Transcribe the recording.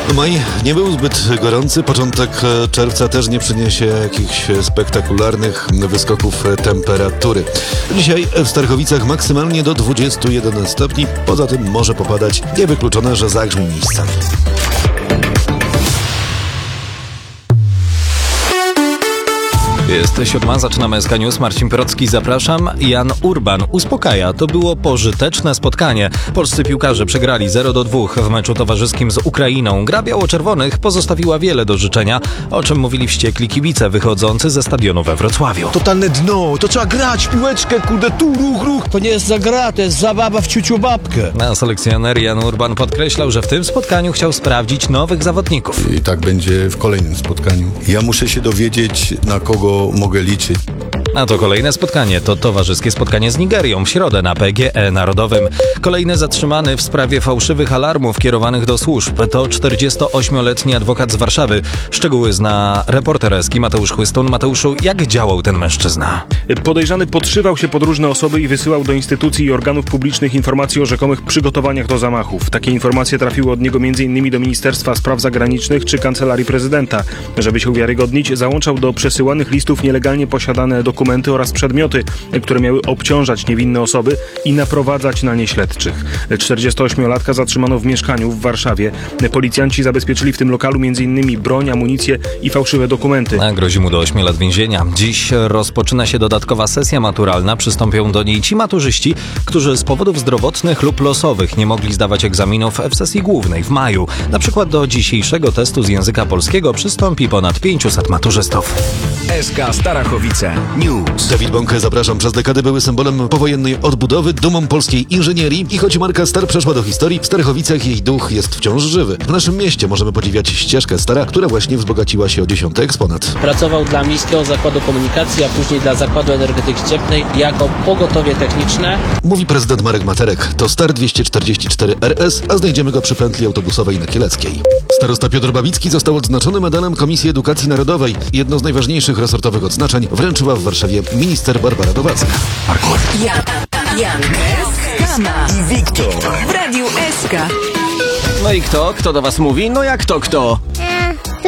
Maj nie był zbyt gorący, początek czerwca też nie przyniesie jakichś spektakularnych wyskoków temperatury. Dzisiaj w Starchowicach maksymalnie do 21 stopni, poza tym może popadać, niewykluczone, że zagrzmi miejscami. Jest 7, zaczynamy SK News. Marcin Pirocki, zapraszam. Jan Urban uspokaja. To było pożyteczne spotkanie. Polscy piłkarze przegrali 0-2 w meczu towarzyskim z Ukrainą. Gra biało-czerwonych pozostawiła wiele do życzenia, o czym mówili wściekli kibice wychodzący ze stadionu we Wrocławiu. Totalne dno, to trzeba grać, piłeczkę, kurde, tu ruch. To nie jest za gra, to jest zabawa w ciuciu babkę. A selekcjoner Jan Urban podkreślał, że w tym spotkaniu chciał sprawdzić nowych zawodników. I tak będzie w kolejnym spotkaniu. Ja muszę się dowiedzieć, na kogo mogę liczyć. A to kolejne spotkanie to towarzyskie spotkanie z Nigerią w środę na PGE Narodowym. Kolejny zatrzymany w sprawie fałszywych alarmów kierowanych do służb to 48-letni adwokat z Warszawy. Szczegóły zna reporter Eski Mateusz Chłystun. Mateuszu, jak działał ten mężczyzna? Podejrzany podszywał się pod różne osoby i wysyłał do instytucji i organów publicznych informacji o rzekomych przygotowaniach do zamachów. Takie informacje trafiły od niego m.in. do Ministerstwa Spraw Zagranicznych czy Kancelarii Prezydenta. Żeby się uwiarygodnić, załączał do przesyłanych listów nielegalnie posiadane dokumenty oraz przedmioty, które miały obciążać niewinne osoby i naprowadzać na nie śledczych. 48-latka zatrzymano w mieszkaniu w Warszawie. Policjanci zabezpieczyli w tym lokalu m.in. broń, amunicję i fałszywe dokumenty. A grozi mu do 8 lat więzienia. Dziś rozpoczyna się dodatkowa sesja maturalna. Przystąpią do niej ci maturzyści, którzy z powodów zdrowotnych lub losowych nie mogli zdawać egzaminów w sesji głównej w maju. Na przykład do dzisiejszego testu z języka polskiego przystąpi ponad 500 maturzystów. SK Starachowice News. Dawid Bąk, zapraszam. Przez dekady były symbolem powojennej odbudowy, dumą polskiej inżynierii i choć marka Star przeszła do historii, w Starchowicach jej duch jest wciąż żywy. W naszym mieście możemy podziwiać ścieżkę Stara, która właśnie wzbogaciła się o 10. eksponat. Pracował dla Miejskiego Zakładu Komunikacji, a później dla Zakładu Energetyki Cieplnej jako pogotowie techniczne. Mówi prezydent Marek Materek. To Star 244 RS, a znajdziemy go przy pętli autobusowej na Kieleckiej. Starosta Piotr Babicki został odznaczony medalem Komisji Edukacji Narodowej. Jedno z najważniejszych resortowych odznaczeń wręczyła w Warszawie minister Barbara Nowacka. Jan, Skama i Wiktor w Radiu SK. No i kto? Kto do was mówi? No jak to kto?